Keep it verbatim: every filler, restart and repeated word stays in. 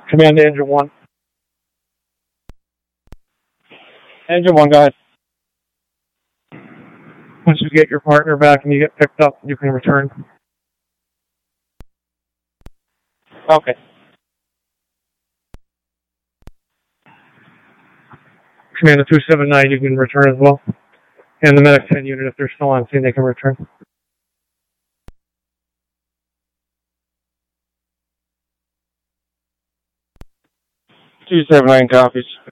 Command to Engine one. Engine one, go ahead. Once you get your partner back and you get picked up, you can return. Okay. Command to two seven nine, you can return as well. And the Medic ten unit, if they're still on scene, they can return. two seven nine copies.